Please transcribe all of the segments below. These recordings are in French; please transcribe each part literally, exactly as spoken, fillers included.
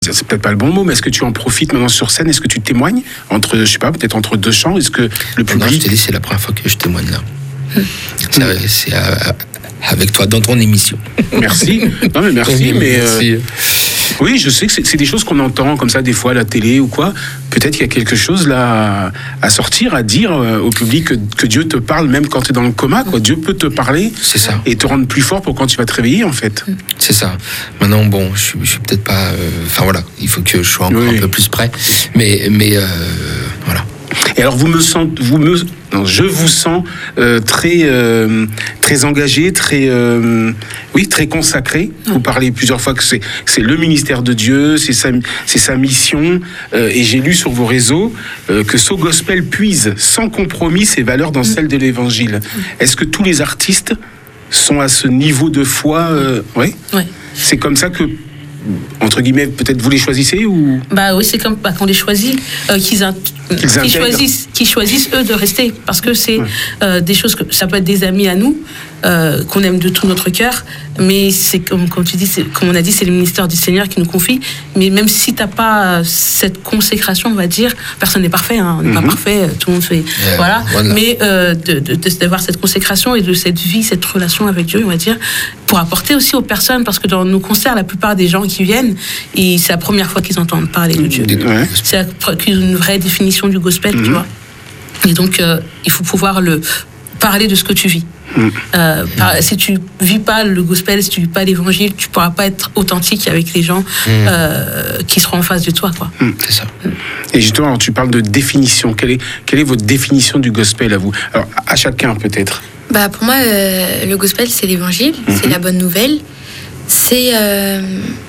c'est peut-être pas le bon mot, mais est-ce que tu en profites maintenant sur scène? Est-ce que tu témoignes entre, je sais pas, peut-être entre deux chants? Est-ce que le public... Non, je t'ai dit, c'est la première fois que je témoigne là. Mmh. C'est, c'est à, avec toi dans ton émission. Merci. Non mais merci, mais euh, oui, je sais que c'est, c'est des choses qu'on entend comme ça des fois à la télé ou quoi. Peut-être qu'il y a quelque chose là à sortir, à dire au public que, que Dieu te parle même quand tu es dans le coma, quoi. Dieu peut te parler, c'est ça, et te rendre plus fort pour quand tu vas te réveiller en fait. C'est ça. Maintenant bon, je, je suis peut-être pas. Enfin euh, voilà, il faut que je sois encore oui. un peu plus près. Mais mais euh, voilà. Et alors vous me sentez, vous me, non, je vous sens euh, très, euh, très engagé, très, euh, oui, très consacré. Vous parlez plusieurs fois que c'est, c'est le ministère de Dieu, c'est sa, c'est sa mission. Euh, et j'ai lu sur vos réseaux euh, que So Gospel puise sans compromis ses valeurs dans celles de l'Évangile. Est-ce que tous les artistes sont à ce niveau de foi euh, oui. Oui. C'est comme ça que, entre guillemets, peut-être vous les choisissez ou... Bah oui, c'est comme bah, qu'on les choisit, euh, qu'ils, in... qu'ils, choisissent, qu'ils choisissent eux de rester, parce que c'est ouais. euh, des choses que ça peut être des amis à nous euh, qu'on aime de tout notre cœur, mais c'est comme, comme tu dis, c'est, comme on a dit, c'est le ministère du Seigneur qui nous confie. Mais même si t'as pas cette consécration, on va dire, personne n'est parfait, hein, on n'est mm-hmm. pas parfait, tout le monde fait, yeah, voilà. voilà. Mais euh, de, de, de, d'avoir cette consécration et de cette vie, cette relation avec Dieu, on va dire, pour apporter aussi aux personnes, parce que dans nos concerts, la plupart des gens qui viennent, et c'est la première fois qu'ils entendent parler de Dieu. Ouais. C'est la, qu'ils ont une vraie définition du gospel, mm-hmm. tu vois. Et donc, euh, il faut pouvoir le parler de ce que tu vis. Mm. Euh, par, si tu vis pas le gospel, si tu vis pas l'évangile, tu pourras pas être authentique avec les gens mm. euh, qui seront en face de toi, quoi. Mm. C'est ça. Mm. Et justement, alors, tu parles de définition. Quelle est, quelle est votre définition du gospel à vous? Alors, à chacun peut-être. Bah, pour moi, euh, le gospel, c'est l'évangile, mm-hmm. c'est la bonne nouvelle. C'est, euh,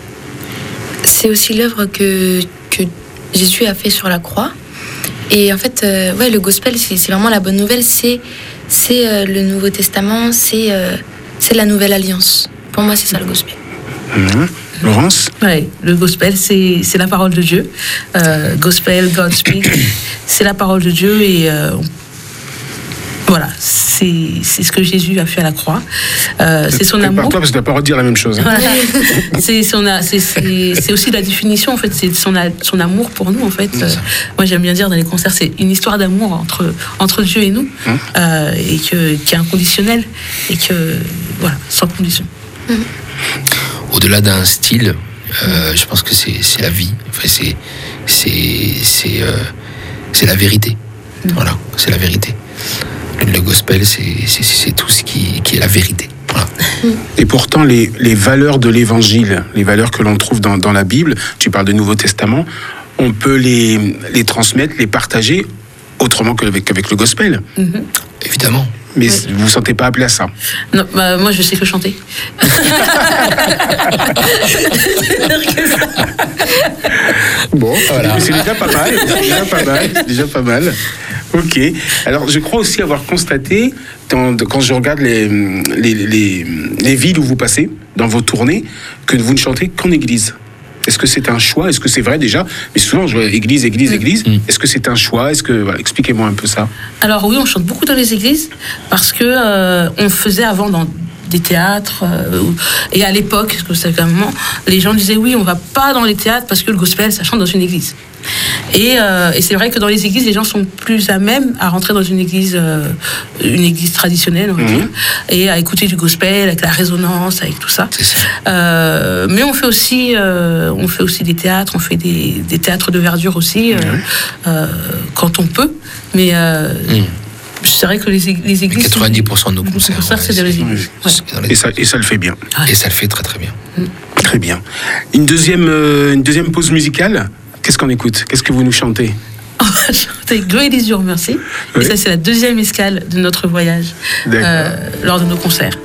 c'est aussi l'œuvre que, que Jésus a fait sur la croix. Et en fait, euh, ouais, le gospel, c'est, c'est vraiment la bonne nouvelle. C'est, c'est euh, le Nouveau Testament, c'est, euh, c'est la nouvelle alliance. Pour moi, c'est ça le gospel. Mmh. Laurence? Oui, le gospel, c'est, c'est la parole de Dieu. Euh, gospel, God speak, c'est la parole de Dieu et euh, voilà, c'est, c'est ce que Jésus a fait à la croix. Euh, c'est son amour. Toi, parce que tu n'as pas redire la même chose. Hein. Voilà. c'est, son, c'est, c'est, c'est aussi la définition, en fait. C'est son, son amour pour nous, en fait. Euh, moi, j'aime bien dire dans les concerts, c'est une histoire d'amour entre, entre Dieu et nous, hum. euh, et que, qui est inconditionnelle, et que, voilà, sans condition. Hum. Au-delà d'un style, euh, je pense que c'est, c'est la vie. Enfin, c'est, c'est, c'est, euh, c'est la vérité. Hum. Voilà, c'est la vérité. Le gospel, c'est, c'est, c'est tout ce qui, qui est la vérité. Voilà. Et pourtant, les, les valeurs de l'évangile, les valeurs que l'on trouve dans, dans la Bible, tu parles du Nouveau Testament, on peut les, les transmettre, les partager autrement qu'avec, qu'avec le gospel. Mm-hmm. Évidemment. Mais oui. Vous ne vous sentez pas appelé à ça? Non, bah, moi je sais que chanter. Bon, voilà. C'est déjà pas mal. C'est déjà pas mal. C'est déjà pas mal. Ok. Alors, je crois aussi avoir constaté, dans, quand je regarde les, les, les, les villes où vous passez, dans vos tournées, que vous ne chantez qu'en église. Est-ce que c'est un choix? Est-ce que c'est vrai déjà? Mais souvent, je vois église, église, église. Mmh. Est-ce que c'est un choix? Est-ce que voilà, expliquez-moi un peu ça. Alors oui, on chante beaucoup dans les églises parce que euh, on faisait avant dans des théâtres euh, et à l'époque, parce que c'est un moment, les gens disaient oui, on va pas dans les théâtres parce que le gospel, ça chante dans une église. Et, euh, et c'est vrai que dans les églises, les gens sont plus à même à rentrer dans une église, euh, une église traditionnelle, on va mmh. dire, et à écouter du gospel avec la résonance, avec tout ça. Euh, mais on fait aussi, euh, on fait aussi des théâtres, on fait des, des théâtres de verdure aussi, euh, mmh. euh, quand on peut. Mais euh, mmh. c'est vrai que les, les églises. quatre-vingt-dix pour cent de nos concerts. concerts ouais, c'est dans les églises. Ouais. Et, ça, et ça le fait bien. Ah, et ça le fait très très bien. Mmh. Très bien. Une deuxième, euh, une deuxième pause musicale. Qu'est-ce qu'on écoute? Qu'est-ce que vous nous chantez? On va chanter Great is Your Mercy. Oui. Et ça, c'est la deuxième escale de notre voyage euh, lors de nos concerts.